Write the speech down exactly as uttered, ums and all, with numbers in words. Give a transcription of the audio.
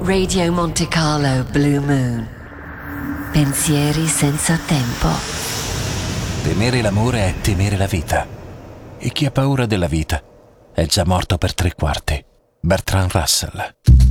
Radio Monte Carlo Blue Moon. Pensieri senza tempo. Temere l'amore è temere la vita. E chi ha paura della vita è già morto per tre quarti. Bertrand Russell.